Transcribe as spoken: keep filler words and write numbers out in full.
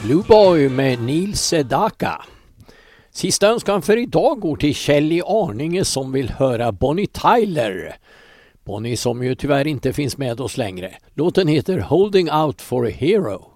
Blue Boy med Neil Sedaka. Sista önskan för idag går till Kjell i Arninge som vill höra Bonnie Tyler. Bonnie som ju tyvärr inte finns med oss längre. Låten heter Holding Out for a Hero.